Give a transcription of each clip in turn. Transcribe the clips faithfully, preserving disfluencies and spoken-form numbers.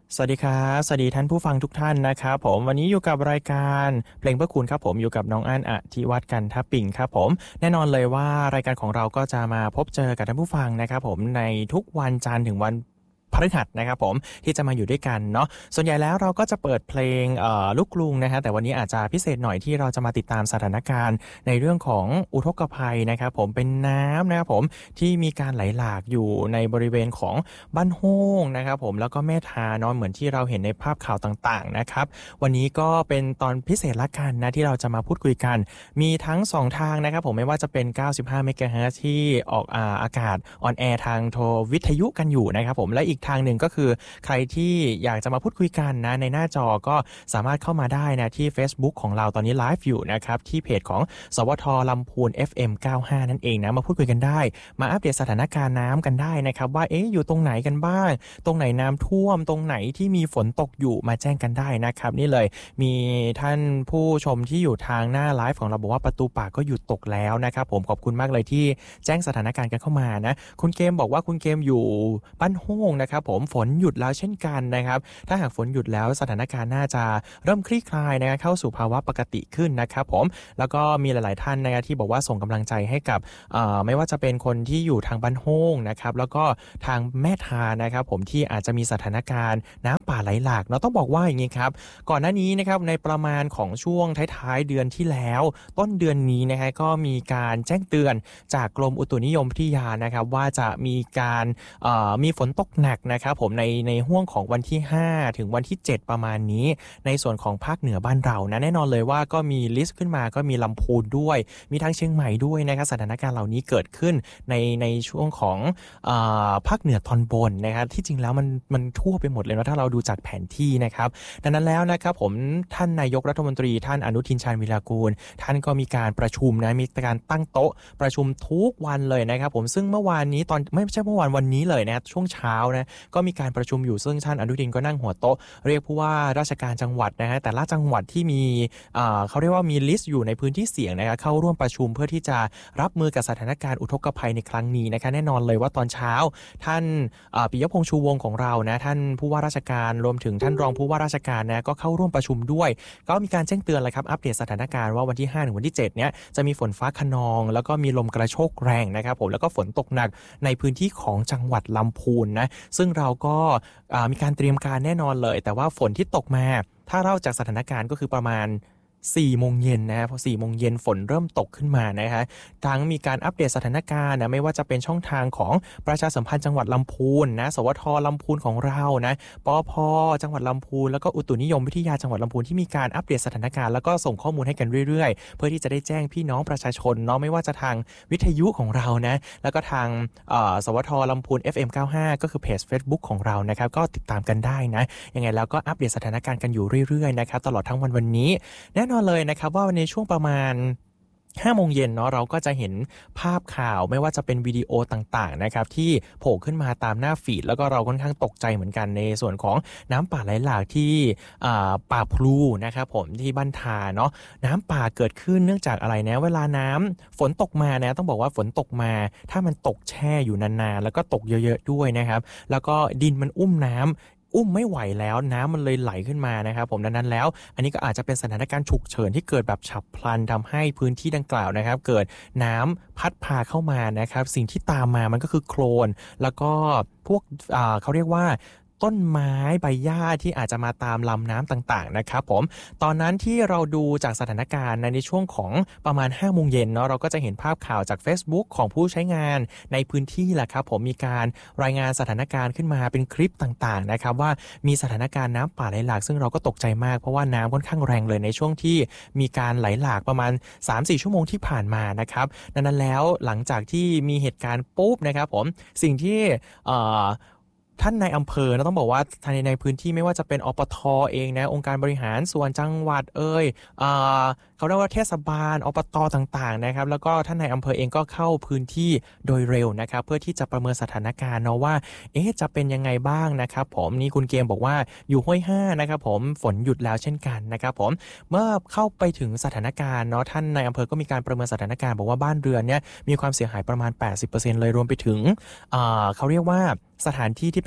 สวัสดีครับสวัสดีท่านผู้ฟังทุกท่านนะครับผมวันนี้อยู่กับรายการเพลงเพื่อคุณครับผมอยู่กับน้องอั้นอธิวัฒน์กันทปิ่งครับผมแน่นอนเลยว่ารายการของเราก็จะมาพบเจอกับท่านผู้ฟังนะครับผมในทุกวันจันทร์ถึงวันพฤหัสนะครับผมที่จะมาอยู่ด้วยกันเนาะส่วนใหญ่แล้วเราก็จะเปิดเพลงเอ่อลูกกรุงนะฮะแต่วันนี้อาจจะพิเศษหน่อยที่เราจะมาติดตามสถานการณ์ในเรื่องของอุทกภัยนะครับผมเป็นน้ำนะครับผมที่มีการไหลหลากอยู่ในบริเวณของบ้านโฮ่งนะครับผมแล้วก็แม่ทาเนาะเหมือนที่เราเห็นในภาพข่าวต่างๆนะครับวันนี้ก็เป็นตอนพิเศษละกันนะที่เราจะมาพูดคุยกันมีทั้งสองทางนะครับผมไม่ว่าจะเป็นเก้าสิบห้าเมกะเฮิรตซ์ที่ออกอ่าอากาศออนแอร์ทางโทรวิทยุกันอยู่นะครับผมและอีกทางหนึ่งก็คือใครที่อยากจะมาพูดคุยกันนะในหน้าจอก็สามารถเข้ามาได้นะที่ Facebook ของเราตอนนี้ไลฟ์อยู่นะครับที่เพจของสวทลำพูน เอฟ เอ็ม เก้าสิบห้า นั่นเองนะมาพูดคุยกันได้มาอัปเดตสถานการณ์น้ำกันได้นะครับว่าเอ๊ะอยู่ตรงไหนกันบ้างตรงไหนน้ำท่วมตรงไหนที่มีฝนตกอยู่มาแจ้งกันได้นะครับนี่เลยมีท่านผู้ชมที่อยู่ทางหน้าไลฟ์ของเราบอกว่าประตูปากก็หยุดตกแล้วนะครับผมขอบคุณมากเลยที่แจ้งสถานการณ์กันเข้ามานะคุณเกมบอกว่าคุณเกมอยู่บ้านโฮ่งนะครับผมฝนหยุดแล้วเช่นกันนะครับถ้าหากฝนหยุดแล้วสถานการณ์น่าจะเริ่มคลี่คลายนะครับเข้าสู่ภาวะปกติขึ้นนะครับผมแล้วก็มีหลายๆท่านนะครับที่บอกว่าส่งกำลังใจให้กับไม่ว่าจะเป็นคนที่อยู่ทางบ้านโฮ่งนะครับแล้วก็ทางแม่ทานะครับผมที่อาจจะมีสถานการณ์น้ำป่าไหลหลากเราต้องบอกว่าอย่างนี้ครับก่อนหน้านี้นะครับในประมาณของช่วงท้ายๆเดือนที่แล้วต้นเดือนนี้นะฮะก็มีการแจ้งเตือนจากกรมอุตุนิยมวิทยานะครับว่าจะมีการมีฝนตกหนักนะครับผมในในห่วงของวันที่ห้าถึงวันที่เจ็ดประมาณนี้ในส่วนของภาคเหนือบ้านเรานะแน่นอนเลยว่าก็มีลิสต์ขึ้นมาก็มีลำพูนด้วยมีทั้งเชียงใหม่ด้วยนะครับสถานการณ์เหล่านี้เกิดขึ้นในในช่วงของอ่าภาคเหนือตอนบนนะครับที่จริงแล้วมันมันทั่วไปหมดเลยนะถ้าเราดูจากแผนที่นะครับดังนั้นแล้วนะครับผมท่านนายกรัฐมนตรีท่านอนุทินชาญวิรากูลท่านก็มีการประชุมนะมีการตั้งโต๊ะประชุมทุกวันเลยนะครับผมซึ่งเมื่อวานนี้ตอนไม่ใช่เมื่อวานวันนี้เลยนะช่วงเช้านะก็มีการประชุมอยู่ซึ่งท่านอนุทินก็นั่งหัวโต๊ะเรียกผู้ว่าราชการจังหวัดนะฮะแต่ละจังหวัดที่มีเขาเรียกว่ามีลิสต์อยู่ในพื้นที่เสี่ยงนะครับเข้าร่วมประชุมเพื่อที่จะรับมือกับสถานการณ์อุทกภัยในครั้งนี้นะคะแน่นอนเลยว่าตอนเช้าท่านปิยพงษ์ชูวงศ์ของเรานะท่านผู้ว่าราชการรวมถึงท่านรองผู้ว่าราชการนะก็เข้าร่วมประชุมด้วยก็มีการแจ้งเตือนเลยครับอัปเดตสถานการณ์ว่าวันที่ห้าถึงวันที่เจ็ดเนี้ยจะมีฝนฟ้าคะนองแล้วก็มีลมกระโชกแรงนะครับผมแล้วก็ฝนตกหนักในพื้นที่ของจังหวัดลำพูนนะซึ่งเราก็มีการเตรียมการแน่นอนเลยแต่ว่าฝนที่ตกมาถ้าเล่าจากสถานการณ์ก็คือประมาณสี่โมงเย็นนะพอสี่โมงเย็นฝนเริ่มตกขึ้นมานะคะทั้งมีการอัปเดตสถานการณ์นะไม่ว่าจะเป็นช่องทางของประชาสัมพันธ์จังหวัดลำพูนนะสวทลำพูนของเรานะปพจังหวัดลำพูนแล้วก็อุตุนิยมวิทยาจังหวัดลำพูนที่มีการอัปเดตสถานการณ์แล้วก็ส่งข้อมูลให้กันเรื่อยๆเพื่อที่จะได้แจ้งพี่น้องประชาชนเนาะไม่ว่าจะทางวิทยุของเรานะแล้วก็ทางสวทลำพูน เอฟ เอ็ม เก้าสิบห้า ก็คือเพจ Facebook ของเรานะครับก็ติดตามกันได้นะยังไงแล้วก็อัปเดตสถานการณ์กันอยู่เรื่อยๆนะครับตลอดทั้งวันวันนี้แน่นอนเลยนะครับว่าในช่วงประมาณห้าโมงเย็นเนาะเราก็จะเห็นภาพข่าวไม่ว่าจะเป็นวิดีโอต่างๆนะครับที่โผล่ขึ้นมาตามหน้าฟีดแล้วก็เราค่อนข้างตกใจเหมือนกันในส่วนของน้ำป่าไหลหลากที่ป่าพลูนะครับผมที่บ้านทาเนาะน้ำป่าเกิดขึ้นเนื่องจากอะไรนะเวลาน้ำฝนตกมานะต้องบอกว่าฝนตกมาถ้ามันตกแช่อยู่นานๆแล้วก็ตกเยอะๆด้วยนะครับแล้วก็ดินมันอุ้มน้ำอุ้มไม่ไหวแล้วน้ำมันเลยไหลขึ้นมานะครับผมดังนั้นแล้วอันนี้ก็อาจจะเป็นสถานการณ์ฉุกเฉินที่เกิดแบบฉับพลันทำให้พื้นที่ดังกล่าวนะครับเกิดน้ำพัดพาเข้ามานะครับสิ่งที่ตามมามันก็คือโคลนแล้วก็พวกเขาเรียกว่าต้นไม้ใบหญ้าที่อาจจะมาตามลำน้ำต่างๆนะครับผมตอนนั้นที่เราดูจากสถานการณ์ในช่วงของประมาณห้าโมงเย็นเนาะเราก็จะเห็นภาพข่าวจาก Facebook ของผู้ใช้งานในพื้นที่แหละครับผมมีการรายงานสถานการณ์ขึ้นมาเป็นคลิปต่างๆนะครับว่ามีสถานการณ์น้ำป่าไหลหลากซึ่งเราก็ตกใจมากเพราะว่าน้ำค่อนข้างแรงเลยในช่วงที่มีการไหลหลากประมาณ สามถึงสี่ ชั่วโมงที่ผ่านมานะครับดังนั้นแล้วหลังจากที่มีเหตุการณ์ปุ๊บนะครับผมสิ่งที่เอ่อท่านนายอำเภอนะต้องบอกว่าในในพื้นที่ไม่ว่าจะเป็นอปท.เองนะองค์การบริหารส่วนจังหวัดเอ่ยเอ่อเขาเรียกว่าเทศบาลอปต.ต่างๆนะครับแล้วก็ท่านนายอำเภอเองก็เข้าพื้นที่โดยเร็วนะครับเพื่อที่จะประเมินสถานการณ์เนาะว่าเอ๊ะจะเป็นยังไงบ้างนะครับผมนี่คุณเกมบอกว่าอยู่ห้วยห้านะครับผมฝนหยุดแล้วเช่นกันนะครับผมเมื่อเข้าไปถึงสถานการณ์เนาะท่านนายอำเภอก็มีการประเมินสถานการณ์บอกว่าบ้านเรือนเนี่ยมีความเสียหายประมาณ แปดสิบเปอร์เซ็นต์ เลยรวมไปถึงเอ่อเขาเรียกว่าสถานที่ที่เป็น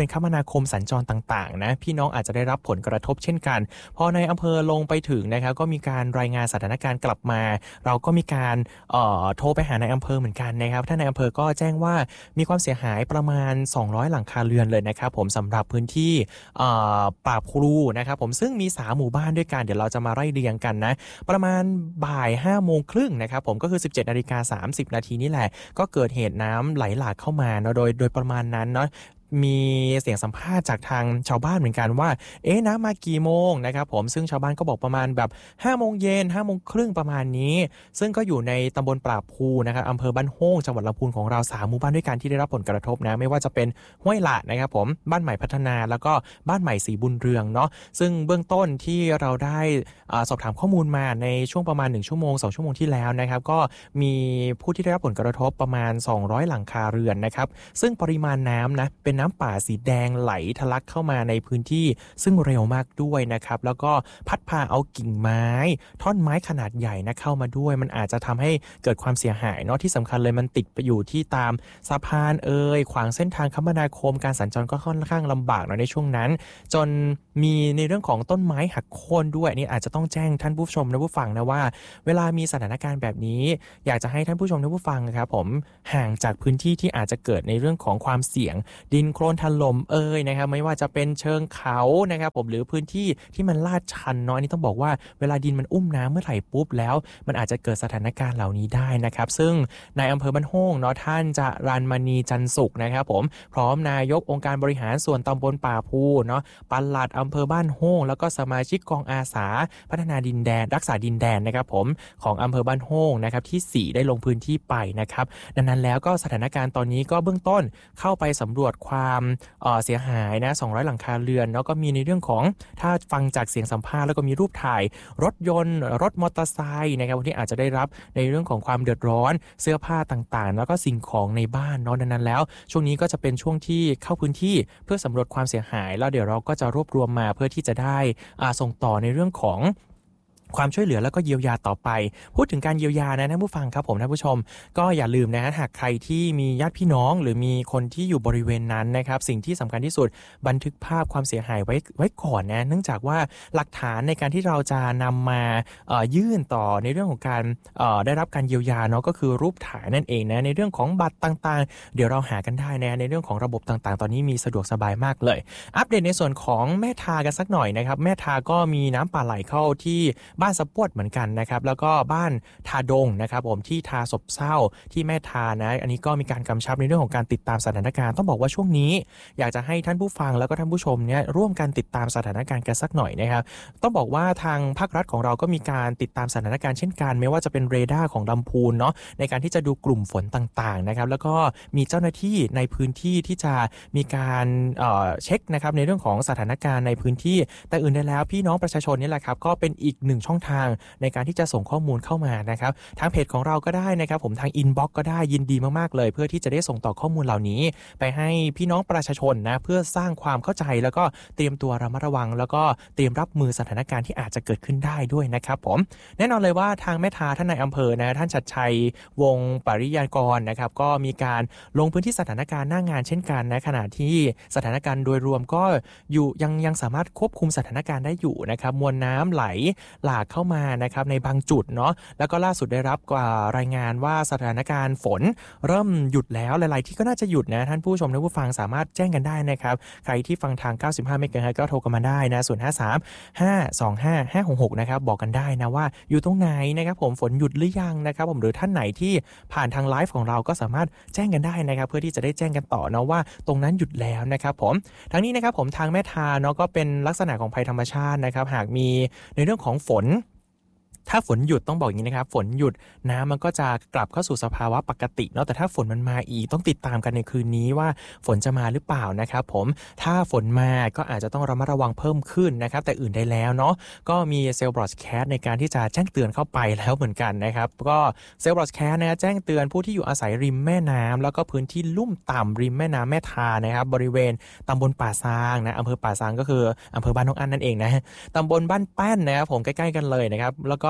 เป็นคมนาคมสัญจรต่างๆนะพี่น้องอาจจะได้รับผลกระทบเช่นกันพอในอำเภอลงไปถึงนะครับก็มีการรายงานสถานการณ์กลับมาเราก็มีการเอ่อโทรไปหาในอำเภอเหมือนกันนะครับท่านในอำเภอก็แจ้งว่ามีความเสียหายประมาณสองร้อยหลังคาเรือนเลยนะครับผมสำหรับพื้นที่เอ่อป่าพลูนะครับผมซึ่งมีสามหมู่บ้านด้วยกันเดี๋ยวเราจะมาไล่เรียงกันนะประมาณบ่ายห้าโมงครึ่งนะครับผมก็คือ สิบเจ็ดนาฬิกาสามสิบนาทีนี่แหละก็เกิดเหตุน้ำไหลหลากเข้ามาเนาะโดยโดยประมาณนั้นเนาะมีเสียงสัมภาษณ์จากทางชาวบ้านเหมือนกันว่าเอ๊ะน้ำมากี่โมงนะครับผมซึ่งชาวบ้านก็บอกประมาณแบบห้าโมงเย็นห้าโมงครึ่งประมาณนี้ซึ่งก็อยู่ในตำบลปราบพลูนะครับอำเภอบ้านโฮ่งจังหวัดลำพูนของเราสามหมู่บ้านด้วยกันที่ได้รับผลกระทบนะไม่ว่าจะเป็นห้วยหลาดนะครับผมบ้านใหม่พัฒนาแล้วก็บ้านใหม่ศรีบุญเรืองเนาะซึ่งเบื้องต้นที่เราได้สอบถามข้อมูลมาในช่วงประมาณหนึ่งชั่วโมงสองชั่วโมงที่แล้วนะครับก็มีผู้ที่ได้รับผลกระทบประมาณสองร้อยหลังคาเรือนนะครับซึ่งปริมาณน้ำนะเป็นน้ำป่าสีแดงไหลทะลักเข้ามาในพื้นที่ซึ่งเร็วมากด้วยนะครับแล้วก็พัดพาเอากิ่งไม้ท่อนไม้ขนาดใหญ่นะเข้ามาด้วยมันอาจจะทำให้เกิดความเสียหายเนาะที่สำคัญเลยมันติดไปอยู่ที่ตามสะพานเอ่ยขวางเส้นทางคมนาคมการสัญจรก็ค่อนข้างลำบากเนาะในช่วงนั้นจนมีในเรื่องของต้นไม้หักโค่นด้วยนี่อาจจะต้องแจ้งท่านผู้ชมและผู้ฟังนะว่าเวลามีสถานการณ์แบบนี้อยากจะให้ท่านผู้ชมและผู้ฟังครับผมห่างจากพื้นที่ที่อาจจะเกิดในเรื่องของความเสี่ยงดินโคลนถล่มเอ่ยนะครับไม่ว่าจะเป็นเชิงเขานะครับผมหรือพื้นที่ที่มันลาดชันเนาะนี่ต้องบอกว่าเวลาดินมันอุ้มน้ำเมื่อไหร่ปุ๊บแล้วมันอาจจะเกิดสถานการณ์เหล่านี้ได้นะครับซึ่งในอำเภอบ้านโฮ่งเนาะท่านจะรันมณีจันสุขนะครับผมพร้อมนายกองค์การบริหารส่วนตำบลป่าพลูเนาะปลัดอำเภอบ้านโฮ่งแล้วก็สมาชิกกองอาสาพัฒนาดินแดนรักษาดินแดนนะครับผมของอำเภอบ้านโฮ่งนะครับที่สี่ได้ลงพื้นที่ไปนะครับดังนั้นแล้วก็สถานการณ์ตอนนี้ก็เบื้องต้นเข้าไปสำรวจความเอ่อเสียหายนะสองร้อยหลังคาเรือนแล้วก็มีในเรื่องของถ้าฟังจากเสียงสัมภาษณ์แล้วก็มีรูปถ่ายรถยนต์รถมอเตอร์ไซค์นะครับที่อาจจะได้รับในเรื่องของความเดือดร้อนเสื้อผ้าต่างๆแล้วก็สิ่งของในบ้านเนาะดังนั้นแล้วช่วงนี้ก็จะเป็นช่วงที่เข้าพื้นที่เพื่อสำรวจความเสียหายแล้วเดี๋ยวเราก็จะรวบรวมมาเพื่อที่จะได้อ่าส่งต่อในเรื่องของความช่วยเหลือแล้วก็เยียวยาต่อไปพูดถึงการเยียวยานะท่านผู้ฟังครับผมท่านผู้ชมก็อย่าลืมนะหากใครที่มีญาติพี่น้องหรือมีคนที่อยู่บริเวณนั้นนะครับสิ่งที่สำคัญที่สุดบันทึกภาพความเสียหายไว้ไว้ก่อนนะเนื่องจากว่าหลักฐานในการที่เราจะนำมาเอ่อยื่นต่อในเรื่องของการเอ่อได้รับการเยียวยาเนาะก็คือรูปถ่ายนั่นเองนะในเรื่องของบัตรต่างๆเดี๋ยวเราหากันได้นะในเรื่องของระบบต่างๆตอนนี้มีสะดวกสบายมากเลยอัปเดตในส่วนของแม่ทากันสักหน่อยนะครับแม่ทาก็มีน้ำป่าไหลเข้าที่บ้านสะปวดเหมือนกันนะครับแล้วก็บ้านทาดงนะครับผมที่ทาศพเศร้าที่แม่ทานะอันนี้ก็มีการกำชับในเรื่องของการติดตามสถานการณ์ต้องบอกว่าช่วงนี้อยากจะให้ท่านผู้ฟังแล้วก็ท่านผู้ชมเนี่ยร่วมกันติดตามสถานการณ์กันสักหน่อยนะครับต้องบอกว่าทางภาครัฐของเราก็มีการติดตามสถานการณ์เช่นกันไม่ว่าจะเป็นเรดาร์ของลำพูนเนาะในการที่จะดูกลุ่มฝนต่างๆนะครับแล้วก็มีเจ้าหน้าที่ในพื้นที่ที่จะมีการเอ่อเช็คนะครับในเรื่องของสถานการณ์ในพื้นที่แต่อื่นใดแล้วพี่น้องประชาชนนี่แหละครับก็เป็นอีกหนึ่งช่องทางในการที่จะส่งข้อมูลเข้ามานะครับทางเพจของเราก็ได้นะครับผมทางอินบ็อกซ์ก็ได้ยินดีมากๆเลยเพื่อที่จะได้ส่งต่อข้อมูลเหล่านี้ไปให้พี่น้องประชาชนนะเพื่อสร้างความเข้าใจแล้วก็เตรียมตัวระมัดระวังแล้วก็เตรียมรับมือสถานการณ์ที่อาจจะเกิดขึ้นได้ด้วยนะครับผมแน่นอนเลยว่าทางแม่ทาท่านนายอำเภอนะท่านชัดชัยวงปริยากรนะครับก็มีการลงพื้นที่สถานการณ์หน้างานเช่นกันนะขณะที่สถานการณ์โดยรวมก็อยู่ยังยังสามารถควบคุมสถานการณ์ได้อยู่นะครับมวลน้ำไหลหลากเข้ามานะครับในบางจุดเนาะแล้วก็ล่าสุดได้รับกว่ารายงานว่าสถานการณ์ฝนเริ่มหยุดแล้วหลายๆที่ก็น่าจะหยุดนะท่านผู้ชมและผู้ฟังสามารถแจ้งกันได้นะครับใครที่ฟังทางเก้าสิบห้าเมกะเฮิรตซ์ก็โทรกันมาได้นะศูนย์ ห้า สาม ห้า สอง ห้า ห้า หก หกนะครับบอกกันได้นะว่าอยู่ตรงไหนนะครับผมฝนหยุดหรือยังนะครับผมหรือท่านไหนที่ผ่านทางไลฟ์ของเราก็สามารถแจ้งกันได้นะครับเพื่อที่จะได้แจ้งกันต่อนะว่าตรงนั้นหยุดแล้วนะครับผมทั้งนี้นะครับผมทางแม่ทาเนาะก็เป็นลักษณะของภัยธรรมชาตินะครับหากมีในเรื่องของฝนถ้าฝนหยุดต้องบอกอย่างนี้นะครับฝนหยุดน้ำมันก็จะกลับเข้าสู่สภาวะปกติเนาะแต่ถ้าฝนมันมาอีกต้องติดตามกันในคืนนี้ว่าฝนจะมาหรือเปล่านะครับผมถ้าฝนมาก็อาจจะต้องระมัดระวังเพิ่มขึ้นนะครับแต่อื่นได้แล้วเนาะก็มีเซลล์บรอดแคสต์ในการที่จะแจ้งเตือนเข้าไปแล้วเหมือนกันนะครับก็เซลล์บรอดแคสต์นะแจ้งเตือนผู้ที่อยู่อาศัยริมแม่น้ำแล้วก็พื้นที่ลุ่มต่ำริมแม่น้ำแม่ทานะครับบริเวณตำบลป่าซางนะอำเภอป่าซางก็คืออำเภอบ้านน้องอั้นนั่นเองนะตำบลบ้านแป้นนะครับผมใกล้ๆกันเลยนะครับแล้วก็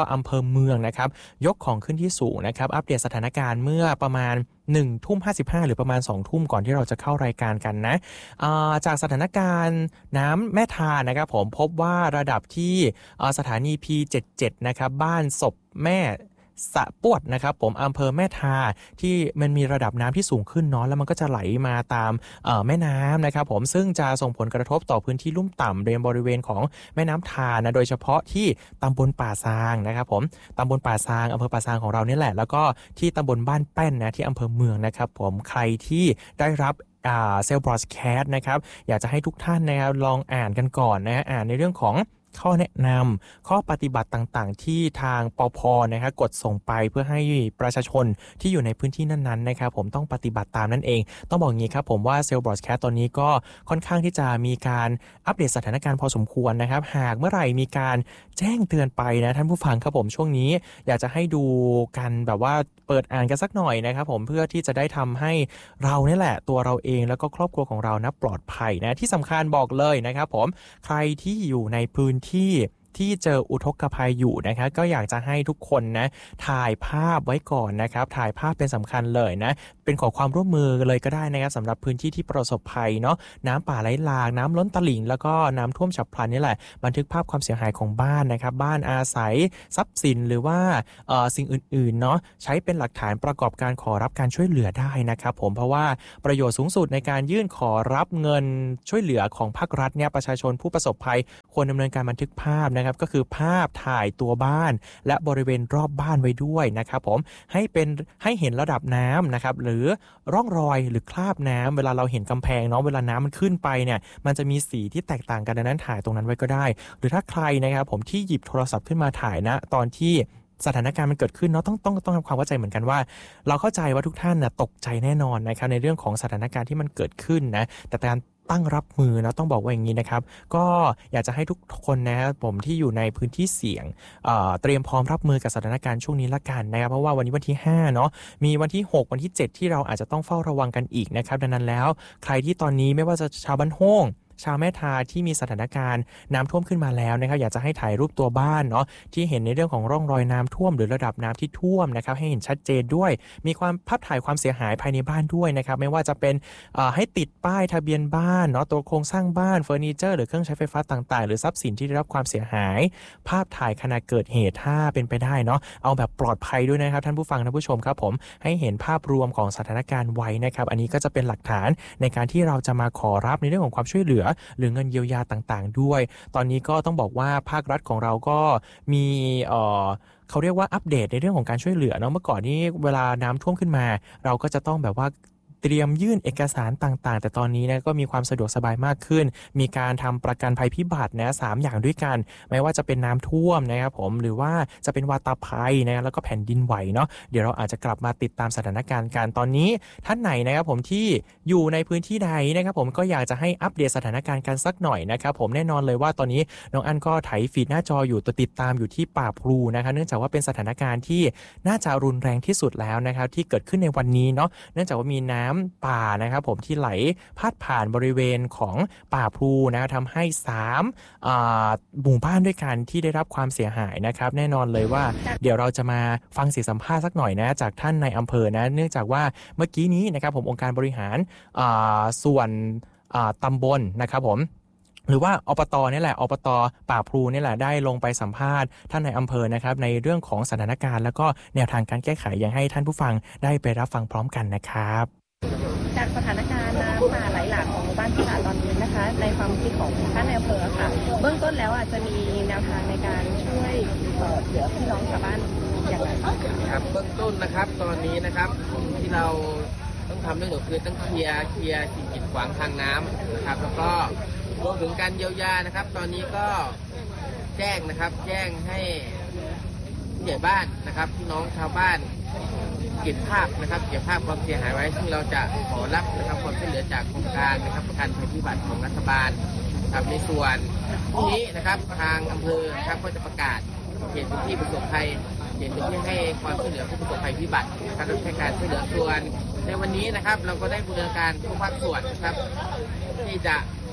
อำเภอเมืองนะครับยกของขึ้นที่สูงนะครับอัปเดตสถานการณ์เมื่อประมาณหนึ่งทุ่มห้าสิบห้าหรือประมาณสองทุ่มก่อนที่เราจะเข้ารายการกันนะจากสถานการณ์น้ำแม่ทานะครับผมพบว่าระดับที่สถานี พี เจ็ดสิบเจ็ด นะครับบ้านศพแม่สะปวดนะครับผมอำเภอแม่ทาที่มันมีระดับน้ำที่สูงขึ้นเนาะแล้วมันก็จะไหลมาตามแม่น้ำนะครับผมซึ่งจะส่งผลกระทบต่อพื้นที่ลุ่มต่ำในบริเวณของแม่น้ำทานะโดยเฉพาะที่ตำบลป่าซางนะครับผมตำบลป่าซางอำเภอป่าซางของเรานี่แหละแล้วก็ที่ตำบลบ้านแป้นนะที่อำเภอเมืองนะครับผมใครที่ได้รับเซลล์บรอดแคสต์นะครับอยากจะให้ทุกท่านนะครับลองอ่านกันก่อนนะอ่านในเรื่องของข้อแนะนำข้อปฏิบัติต่างๆที่ทางปภ.นะครับกดส่งไปเพื่อให้ประชาชนที่อยู่ในพื้นที่นั้นๆนะครับผมต้องปฏิบัติตามนั่นเองต้องบอกอย่างนี้ครับผมว่าเซลล์บรอดแคสต์ตอนนี้ก็ค่อนข้างที่จะมีการอัปเดตสถานการณ์พอสมควรนะครับหากเมื่อไหร่มีการแจ้งเตือนไปนะท่านผู้ฟังครับผมช่วงนี้อยากจะให้ดูกันแบบว่าเปิดอ่านกันสักหน่อยนะครับผมเพื่อที่จะได้ทำให้เรานี่แหละตัวเราเองแล้วก็ครอบครัวของเรานะปลอดภัยนะที่สำคัญบอกเลยนะครับผมใครที่อยู่ในพื้นที่ที่เจออุทกภัยอยู่นะครับก็อยากจะให้ทุกคนนะถ่ายภาพไว้ก่อนนะครับถ่ายภาพเป็นสำคัญเลยนะเป็นขอความร่วมมือเลยก็ได้นะครับสำหรับพื้นที่ที่ประสบภัยเนาะน้ำป่าไหลหลากน้ำล้นตลิ่งแล้วก็น้ำท่วมฉับพลันนี่แหละบันทึกภาพความเสียหายของบ้านนะครับบ้านอาศัยทรัพย์สินหรือว่าเอ่อสิ่งอื่นๆเนาะใช้เป็นหลักฐานประกอบการขอรับการช่วยเหลือได้นะครับผมเพราะว่าประโยชน์สูงสุดในการยื่นขอรับเงินช่วยเหลือของภาครัฐเนี่ยประชาชนผู้ประสบภัยควรดำเนินการบันทึกภาพนะครับก็คือภาพถ่ายตัวบ้านและบริเวณรอบบ้านไว้ด้วยนะครับผมให้เป็นให้เห็นระดับน้ำนะครับหรือร่องรอยหรือคราบน้ำเวลาเราเห็นกำแพงเนาะเวลาน้ำมันขึ้นไปเนี่ยมันจะมีสีที่แตกต่างกันดังนั้นถ่ายตรงนั้นไว้ก็ได้หรือถ้าใครนะครับผมที่หยิบโทรศัพท์ขึ้นมาถ่ายนะตอนที่สถานการณ์มันเกิดขึ้นเนาะต้องต้องต้องทำความเข้าใจเหมือนกันว่าเราเข้าใจว่าทุกท่านนะตกใจแน่นอนนะครับในเรื่องของสถานการณ์ที่มันเกิดขึ้นนะแต่การตั้งรับมือนะต้องบอกว่าอย่างนี้นะครับก็อยากจะให้ทุกคนนะครับผมที่อยู่ในพื้นที่เสี่ยง เอ่อ เตรียมพร้อมรับมือกับสถานการณ์ช่วงนี้ละกันนะครับเพราะว่าวันนี้วันที่ห้าเนาะมีวันที่หกวันที่เจ็ดที่เราอาจจะต้องเฝ้าระวังกันอีกนะครับดังนั้นแล้วใครที่ตอนนี้ไม่ว่าจะชาวบ้านโฮ่งชาวแม่ทาที่มีสถานการณ์น้ำท่วมขึ้นมาแล้วนะครับอยากจะให้ถ่ายรูปตัวบ้านเนาะที่เห็นในเรื่องของร่องรอยน้ำท่วมหรือระดับน้ำที่ท่วมนะครับให้เห็นชัดเจนด้วยมีความภาพถ่ายความเสียหายภายในบ้านด้วยนะครับไม่ว่าจะเป็นให้ติดป้ายทะเบียนบ้านเนาะตัวโครงสร้างบ้านเฟอร์นิเจอร์หรือเครื่องใช้ไฟฟ้าต่างๆหรือทรัพย์สินที่ได้รับความเสียหายภาพถ่ายขณะเกิดเหตุถ้าเป็นไปได้เนาะเอาแบบปลอดภัยด้วยนะครับท่านผู้ฟังท่านผู้ชมครับผมให้เห็นภาพรวมของสถานการณ์ไว้นะครับอันนี้ก็จะเป็นหลักฐานในการที่เราจะมาขอรับในเรื่องของความช่วยเหลือหรือเงินเยียวยาต่างๆด้วยตอนนี้ก็ต้องบอกว่าภาครัฐของเราก็มีเอ่อเขาเรียกว่าอัปเดตในเรื่องของการช่วยเหลือเนาะเมื่อก่อนนี้เวลาน้ำท่วมขึ้นมาเราก็จะต้องแบบว่าเตรียมยื่นเอกสารต่างๆแต่ตอนนี้นะก็มีความสะดวกสบายมากขึ้นมีการทำประกันภัยพิบัตินะสามอย่างด้วยกันไม่ว่าจะเป็นน้ำท่วมนะครับผมหรือว่าจะเป็นวาตภัยนะแล้วก็แผ่นดินไหวเนาะเดี๋ยวเราอาจจะกลับมาติดตามสถานการณ์กันตอนนี้ท่านไหนนะครับผมที่อยู่ในพื้นที่ใดนะครับผมก็อยากจะให้อัปเดตสถานการณ์กันสักหน่อยนะครับผมแน่นอนเลยว่าตอนนี้น้องอันก็ไถฟีดหน้าจออยู่ตัวติดตามอยู่ที่ป่าพลูนะครับเนื่องจากว่าเป็นสถานการณ์ที่น่าจะรุนแรงที่สุดแล้วนะครับที่เกิดขึ้นในวันนี้เนาะเนื่องจากว่ามีน้ำป่านะครับผมที่ไหลพาดผ่านบริเวณของป่าพลูนะทำให้สามอ่าหมู่บ้านด้วยกันที่ได้รับความเสียหายนะครับแน่นอนเลยว่าเดี๋ยวเราจะมาฟังเสียงสัมภาษณ์สักหน่อยนะจากท่านในอำเภอนะเนื่องจากว่าเมื่อกี้นี้นะครับผมองค์การบริหารอ่าส่วนอ่าตำบลนะครับผมหรือว่าอบต.นี่แหละอบต.ป่าพลูนี่แหละได้ลงไปสัมภาษณ์ท่านในอำเภอนะครับในเรื่องของสถานการณ์แล้วก็แนวทางการแก้ไขยังให้ท่านผู้ฟังได้ไปรับฟังพร้อมกันนะครับจากสถานการณ์น้ำป่าไหลหลากของบ้านที่หลาตอนนี้นะคะในความคิดของท่านในอำเภอค่ะเบื้องต้นแล้วอาจจะมีแนวทางในการช่วยเหลือพี่น้องชาวบ้านอย่างไรครับเบื้องต้นนะครับตอนนี้นะครับที่เราต้องทำเรื่องคือต้องเคลียร์เคลียร์สิ่งกีดขวางทางน้ำนะครับแล้วก็รวมถึงการเยียวยานะครับตอนนี้ก็แจ้งนะครับแจ้งให้ผู้ใหญ่บ้านนะครับพี่น้องชาวบ้านเก็บภาพนะครับเก็บภาพความเสียหายไว้ซึ่งเราจะขอรับนะครับความช่วยเหลือจากโครงการนะครับประกันภัยพิบัติของรัฐบาลครับในส่วนนี้นะครับทางอำเภอครับก็จะประกาศเขตพื้นที่ประสบภัยเขตพื้นที่ให้ความช่วยเหลือผู้ประสบภัยพิบัติการดำเนินการช่วยเหลือส่วนในวันนี้นะครับเราก็ได้บูรณาการทุกภาคส่วนนะครับที่จะ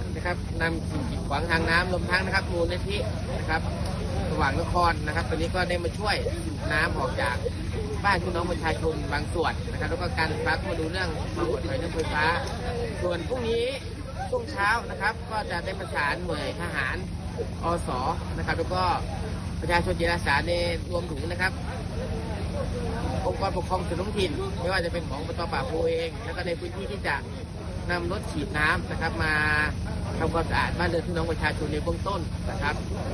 นะครับนำสิ่งกีดขวางทางน้ำรวมทั้งนะครับมูลนิธินะครับสว่างนครนะครับตอนนี้ก็ได้มาช่วยสูบน้ำออกจากบ้านพี่น้องประชาชนบางส่วนนะครับแล้วก็การไฟฟ้ามาดูเรื่องความปลอดภัยเรื่องไฟฟ้าส่วนพรุ่งนี้ช่วงเช้านะครับก็จะได้ประสานหน่วยทหารอสนะครับแล้วก็ประชาชนจิตอาสาในรวมถึงนะครับองค์กรปกครองส่วนท้องถิ่นไม่ว่าจะเป็นของปต.ป่าโพเองแล้วก็ในพื้นที่ที่จะนำรถฉีดน้ำนะครับมาทำความสะอาดบ้านเรือนพี่น้องประชาชนในเบื้องต้นนะครับ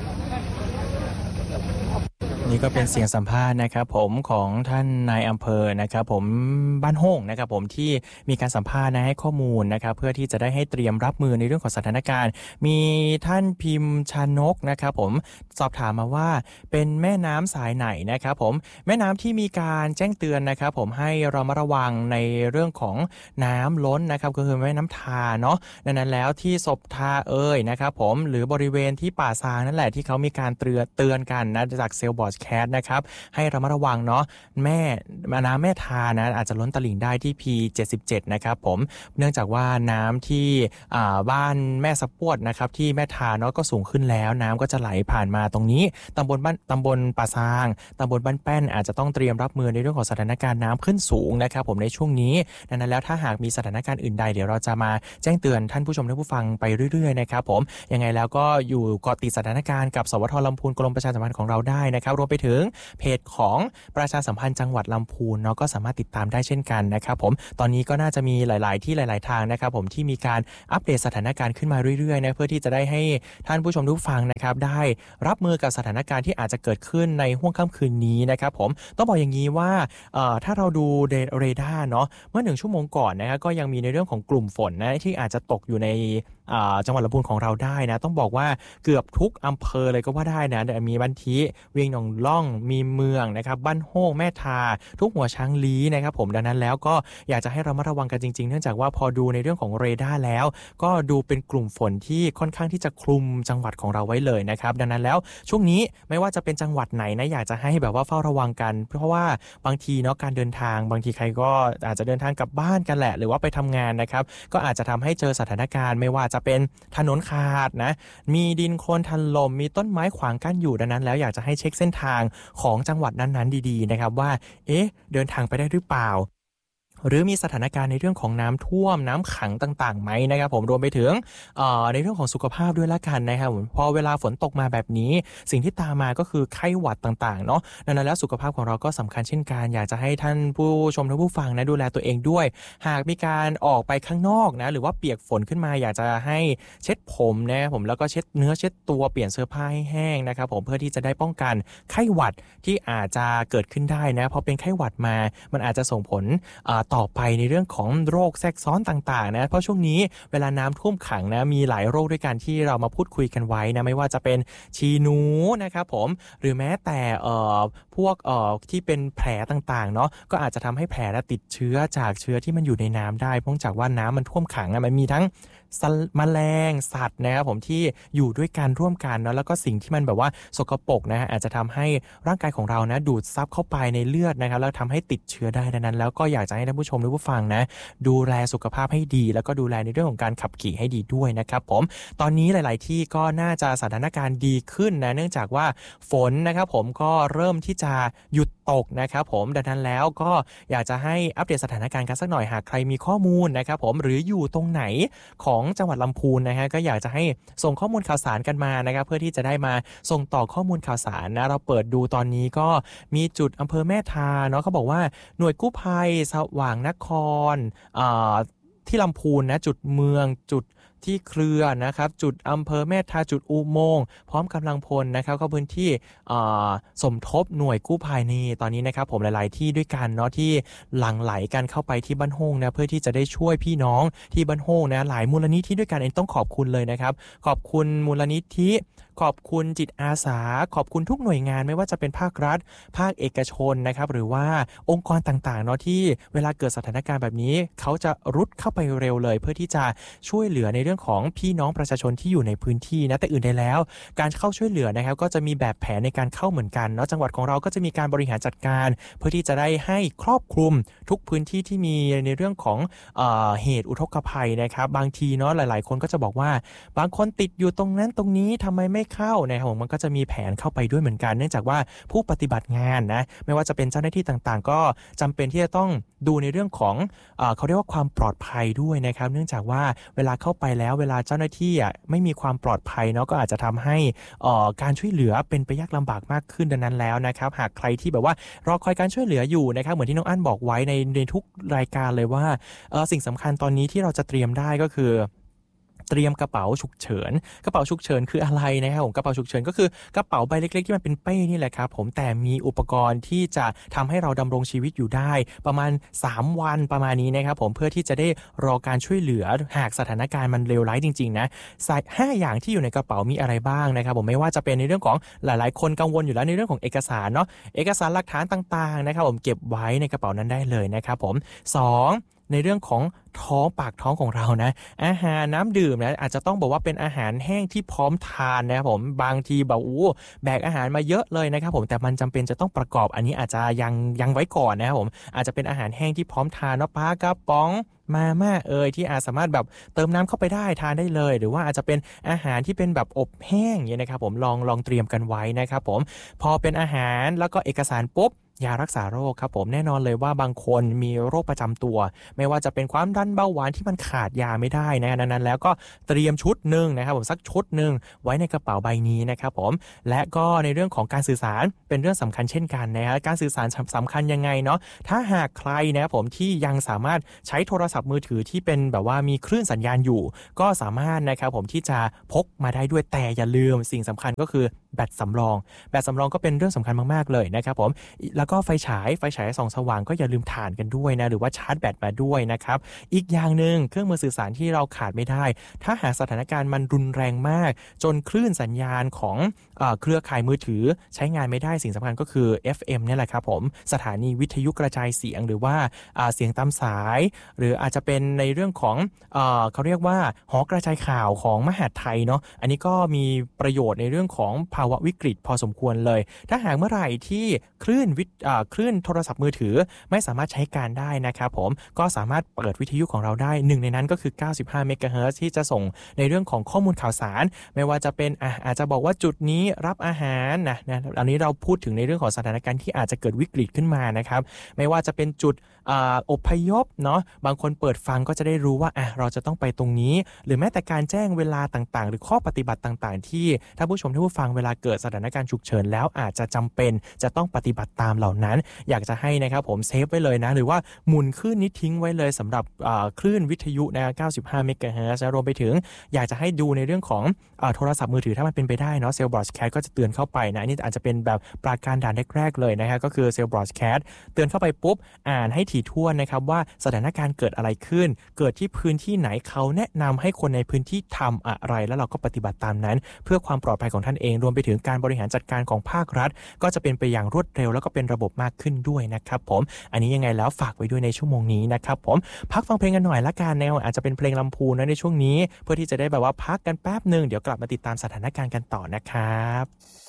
นี่ก็เป็นเสียงสัมภาษณ์นะครับผมของท่านนายอำเภอนะครับผมบ้านโฮ่งนะครับผมที่มีการสัมภาษณ์นะให้ข้อมูลนะครับเพื่อที่จะได้ให้เตรียมรับมือในเรื่องของสถานการณ์มีท่านพิมพ์ชานกนะครับผมสอบถามมาว่าเป็นแม่น้ำสายไหนนะครับผมแม่น้ำที่มีการแจ้งเตือนนะครับผมให้เรามาระวังในเรื่องของน้ำล้นนะครับก็คือแม่น้ำทาเนาะดังนั้นแล้วที่ศพทาเอ่ยนะครับผมหรือบริเวณที่ป่าซางนั่นแหละที่เขามีการเตือนเตือนกันนะจากเซลบอร์ดแคสนะครับให้ระมัดระวังเนาะแม่น้ำแม่ทานะอาจจะล้นตลิ่งได้ที่ พี เจ็ดสิบเจ็ด นะครับผมเนื่องจากว่าน้ำที่บ้านแม่สะปวดนะครับที่แม่ทาเนาะก็สูงขึ้นแล้วน้ำก็จะไหลผ่านมาตรงนี้ตำบลบ้านตำบลป่าซางตำบลบ้านแป้นอาจจะต้องเตรียมรับมือในเรื่องของสถานการณ์น้ำขึ้นสูงนะครับผมในช่วงนี้ดังนั้นแล้วถ้าหากมีสถานการณ์อื่นใดเดี๋ยวเราจะมาแจ้งเตือนท่านผู้ชมและผู้ฟังไปเรื่อยๆนะครับผมยังไงแล้วก็อยู่เกาะติดสถานการณ์กับสวทลำพูนกรมประชาสัมพันธ์ของเราได้นะครับรวมไปถึงเพจของประชาสัมพันธ์จังหวัดลำพูนเนาะก็สามารถติดตามได้เช่นกันนะครับผมตอนนี้ก็น่าจะมีหลายๆที่หลายๆทางนะครับผมที่มีการอัปเดตสถานการณ์ขึ้นมาเรื่อยๆนะเพื่อที่จะได้ให้ท่านผู้ชมทุกฟังนะครับได้รับมือกับสถานการณ์ที่อาจจะเกิดขึ้นในห้วงค่ำคืนนี้นะครับผมต้องบอกอย่างนี้ว่าเอ่อถ้าเราดูเรดาร์เนาะเมื่อหนึ่งชั่วโมงก่อนนะครับก็ยังมีในเรื่องของกลุ่มฝนนะที่อาจจะตกอยู่ในจังหวัดลำพูนของเราได้นะต้องบอกว่าเกือบทุกอำเภอเลยก็ว่าได้นะมีบ้านทีเวียงหนองล่องมีเมืองนะครับบ้านโฮงแม่ทาทุกหัวช้างลี้นะครับผมดังนั้นแล้วก็อยากจะให้เรามาระวังกันจริงๆเนื่องจากว่าพอดูในเรื่องของเรดาร์แล้วก็ดูเป็นกลุ่มฝนที่ค่อนข้างที่จะคลุมจังหวัดของเราไว้เลยนะครับดังนั้นแล้วช่วงนี้ไม่ว่าจะเป็นจังหวัดไหนนะอยากจะให้แบบว่าเฝ้าระวังกันเพราะว่าบางทีเนาะการเดินทางบางทีใครก็อาจจะเดินทางกลับบ้านกันแหละหรือว่าไปทำงานนะครับก็อาจจะทำให้เจอสถานการณ์ไม่ว่าจะเป็นถนนขาดนะมีดินโคลนถล่มมีต้นไม้ขวางกั้นอยู่ดังนั้นแล้วอยากจะให้เช็คเส้นทางของจังหวัดนั้นๆดีๆนะครับว่าเอ๊ะเดินทางไปได้หรือเปล่าหรือมีสถานการณ์ในเรื่องของน้ำท่วมน้ำขังต่างๆไหมนะครับผมรวมไปถึงในเรื่องของสุขภาพด้วยละกันนะครับพอเวลาฝนตกมาแบบนี้สิ่งที่ตามมาก็คือไข้หวัดต่างๆเนาะดังนั้นแล้วสุขภาพของเราก็สำคัญเช่นกันอยากจะให้ท่านผู้ชมและผู้ฟังนะดูแลตัวเองด้วยหากมีการออกไปข้างนอกนะหรือว่าเปียกฝนขึ้นมาอยากจะให้เช็ดผมนะผมแล้วก็เช็ดเนื้อเช็ดตัวเปลี่ยนเสื้อผ้าให้แห้งนะครับผมเพื่อที่จะได้ป้องกันไข้หวัดที่อาจจะเกิดขึ้นได้นะพอเป็นไข้หวัดมามันอาจจะส่งผลต่อไปในเรื่องของโรคแทรกซ้อนต่างๆนะเพราะช่วงนี้เวลาน้ำท่วมขังนะมีหลายโรคด้วยกันที่เรามาพูดคุยกันไว้นะไม่ว่าจะเป็นชีนูนะครับผมหรือแม้แต่เอ่อพวกเอ่อที่เป็นแผลต่างๆเนาะก็อาจจะทำให้แผลติดเชื้อจากเชื้อที่มันอยู่ในน้ำได้เพราะจากว่าน้ำมันท่วมขังนะมันมีทั้งแมลงสัตว์นะครับผมที่อยู่ด้วยกันร่วมกันเนาะแล้วก็สิ่งที่มันแบบว่าสกปรกนะฮะอาจจะทำให้ร่างกายของเรานะดูดซับเข้าไปในเลือดนะครับแล้วทำให้ติดเชื้อได้ดังนั้นแล้วก็อยากจะให้ท่านผู้ชมและผู้ฟังนะดูแลสุขภาพให้ดีแล้วก็ดูแลในเรื่องของการขับขี่ให้ดีด้วยนะครับผมตอนนี้หลายๆที่ก็น่าจะสถานการณ์ดีขึ้นนะเนื่องจากว่าฝนนะครับผมก็เริ่มที่จะหยุดตกนะครับผมดังนั้นแล้วก็อยากจะให้อัปเดตสถานการณ์กันสักหน่อยหากใครมีข้อมูลนะครับผมหรืออยู่ตรงไหนของจังหวัดลำพูนนะฮะก็อยากจะให้ส่งข้อมูลข่าวสารกันมานะครับเพื่อที่จะได้มาส่งต่อข้อมูลข่าวสารนะเราเปิดดูตอนนี้ก็มีจุดอำเภอแม่ทาเนาะเขาบอกว่าหน่วยกู้ภัยสว่างนครที่ลำพูนนะจุดเมืองจุดที่เครือนะครับจุดอำเภอแม่ทาจุดอุโมงค์พร้อมกำลังพลนะครับเข้าพื้นที่สมทบหน่วยกู้ภัยนี่ตอนนี้นะครับผมหลายๆที่ด้วยกันเนาะที่หลั่งไหลกันเข้าไปที่บ้านโฮงนะเพื่อที่จะได้ช่วยพี่น้องที่บ้านโฮงนะหลายมูลนิธิด้วยกันเองต้องขอบคุณเลยนะครับขอบคุณมูลนิธิขอบคุณจิตอาสาขอบคุณทุกหน่วยงานไม่ว่าจะเป็นภาครัฐภาคเอกชนนะครับหรือว่าองค์กรต่างๆเนาะที่เวลาเกิดสถานการณ์แบบนี้เขาจะรุดเข้าไปเร็วเลยเพื่อที่จะช่วยเหลือในเรื่องของพี่น้องประชาชนที่อยู่ในพื้นที่นะแต่อื่นใดแล้วการเข้าช่วยเหลือนะครับก็จะมีแบบแผนในการเข้าเหมือนกันเนาะจังหวัดของเราก็จะมีการบริหารจัดการเพื่อที่จะได้ให้ครอบคลุมทุกพื้นที่ที่มีในเรื่องของเอ่อเหตุอุทกภัยนะครับบางทีเนาะหลายๆคนก็จะบอกว่าบางคนติดอยู่ตรงนั้นตรงนี้ทำไมไม่เข้านะครับมันก็จะมีแผนเข้าไปด้วยเหมือนกันเนื่องจากว่าผู้ปฏิบัติงานนะไม่ว่าจะเป็นเจ้าหน้าที่ต่างๆก็จำเป็นที่จะต้องดูในเรื่องของเอ่อเขาเรียกว่าความปลอดภัยด้วยนะครับเนื่องจากว่าเวลาเข้าไปแล้วเวลาเจ้าหน้าที่อ่ะไม่มีความปลอดภัยเนาะก็อาจจะทำให้เอ่อการช่วยเหลือเป็นไปยากลำบากมากขึ้นดังนั้นแล้วนะครับหากใครที่แบบว่ารอคอยการช่วยเหลืออยู่นะครับเหมือนที่น้องอั้นบอกไว้ในในทุกรายการเลยว่าเอ่อสิ่งสำคัญตอนนี้ที่เราจะเตรียมได้ก็คือเตรียมกระเป๋าฉุกเฉินกระเป๋าฉุกเฉินคืออะไรนะครับผมกระเป๋าฉุกเฉินก็คือกระเป๋าใบเล็กๆที่มันเป็นเป้นี่แหละครับผมแต่มีอุปกรณ์ที่จะทำให้เราดำรงชีวิตอยู่ได้ประมาณสามวันประมาณนี้นะครับผมเพื่อที่จะได้รอการช่วยเหลือหากสถานการณ์มันเลวร้ายจริงๆนะใส่ห้าอย่างที่อยู่ในกระเป๋ามีอะไรบ้างนะครับผมไม่ว่าจะเป็นในเรื่องของหลายๆคนกังวลอยู่แล้วในเรื่องของเอกสารเนาะเอกสารหลักฐานต่างๆนะครับผมเก็บไว้ในกระเป๋านั้นได้เลยนะครับผมสองในเรื่องของท้องปากท้องของเรานะอาหารน้ำดื่มนะอาจจะต้องบอกว่าเป็นอาหารแห้งที่พร้อมทานนะครับผมบางทีแบบโอ้แบกอาหารมาเยอะเลยนะครับผมแต่มันจำเป็นจะต้องประกอบอันนี้อาจจะยังยังไว้ก่อนนะครับผมอาจจะเป็นอาหารแห้งที่พร้อมทานเนาะปลากระป๋องมาม่าเอ่ยที่อาจสามารถแบบเติมน้ำเข้าไปได้ทานได้เลยหรือว่าอาจจะเป็นอาหารที่เป็นแบบอบแห้งอย่างนี้นะครับผมลองลองเตรียมกันไว้นะครับผมพอเป็นอาหารแล้วก็เอกสารปุ๊บยารักษาโรคครับผมแน่นอนเลยว่าบางคนมีโรคประจำตัวไม่ว่าจะเป็นความดันเบาหวานที่มันขาดยาไม่ได้นะดังนั้นแล้วก็เตรียมชุดหนึ่งนะครับผมสักชุดหนึ่งไว้ในกระเป๋าใบนี้นะครับผมและก็ในเรื่องของการสื่อสารเป็นเรื่องสำคัญเช่นกันนะฮะการสื่อสารสำคัญยังไงเนาะถ้าหากใครนะครับผมที่ยังสามารถใช้โทรศัพท์มือถือที่เป็นแบบว่ามีคลื่นสัญญาณอยู่ก็สามารถนะครับผมที่จะพกมาได้ด้วยแต่อย่าลืมสิ่งสำคัญก็คือแบตสำรองแบตสำรองก็เป็นเรื่องสำคัญมากๆเลยนะครับผมแล้วก็ไฟฉายไฟฉายส่องสว่างก็อย่าลืมถ่านกันด้วยนะหรือว่าชาร์จแบตมาด้วยนะครับอีกอย่างหนึ่งเครื่องมือสื่อสารที่เราขาดไม่ได้ถ้าหากสถานการณ์มันรุนแรงมากจนคลื่นสัญญาณของเอ่อเครือข่ายมือถือใช้งานไม่ได้สิ่งสำคัญก็คือ เอฟ เอ็ม เนี่ยแหละครับผมสถานีวิทยุกระจายเสียงหรือว่าเสียงตามสายหรืออาจจะเป็นในเรื่องของเอ่อเขาเรียกว่าหอกระจายข่าวของมหาดไทยเนาะอันนี้ก็มีประโยชน์ในเรื่องของภาวะวิกฤตพอสมควรเลยถ้าหากเมื่อไหร่ที่คลื่นวิทคลื่นโทรศัพท์มือถือไม่สามารถใช้การได้นะครับผมก็สามารถเปิดวิทยุของเราได้หนึ่งในนั้นก็คือเก้าสิบห้าเมกะเฮิรตซ์ที่จะส่งในเรื่องของข้อมูลข่าวสารไม่ว่าจะเป็นอ่ะอาจจะบอกว่าจุดนี้รับอาหารนะนะอันนี้เราพูดถึงในเรื่องของสถานการณ์ที่อาจจะเกิดวิกฤตขึ้นมานะครับไม่ว่าจะเป็นจุดอ่าอพยพเนาะบางคนเปิดฟังก็จะได้รู้ว่าอ่ะเราจะต้องไปตรงนี้หรือแม้แต่การแจ้งเวลาต่างๆหรือข้อปฏิบัติต่างๆที่ถ้าผู้ชมท่านผู้ฟังเวลาเกิดสถานการณ์ฉุกเฉินแล้วอาจจะจำเป็นจะต้องปฏิบัติตามเหล่านั้นอยากจะให้นะครับผมเซฟไว้เลยนะหรือว่าหมุนคลื่นนี้ทิ้งไว้เลยสำหรับคลื่นวิทยุนะเก้าสิบห้าเมกะเฮิรตซ์รวมไปถึงอยากจะให้ดูในเรื่องของโทรศัพท์มือถือถ้ามันเป็นไปได้เนาะเซลล์บรอดแคสต์ก็จะเตือนเข้าไปนะนี่อาจจะเป็นแบบปราการด่านแรกๆเลยนะฮะก็คือเซลล์บรอดแคสต์เตือนเข้าไปปุ๊บอ่านให้ถี่ถ้วนนะครับว่าสถานการณ์เกิดอะไรขึ้นเกิดที่พื้นที่ไหนเขาแนะนำให้คนในพื้นที่ทำอะไรแล้วเราก็ปฏิบัติตามนั้นเพื่อความปลอดภัยของท่านเองรวมไปถึงการบริหารจัดการของภาครัฐก็จะเป็นไปอย่างรวดเร็วแล้วก็เป็นระบบมากขึ้นด้วยนะครับผมอันนี้ยังไงแล้วฝากไว้ด้วยในชั่วโมงนี้นะครับผมพักฟังเพลงกันหน่อยละกันแนวอาจจะเป็นเพลงลำพูนนะในช่วงนี้เพื่อที่จะได้แบบว่าพักกันแป๊บนึงเดี๋ยวกลับมาติดตามสถานการณ์กันต่อนะครับ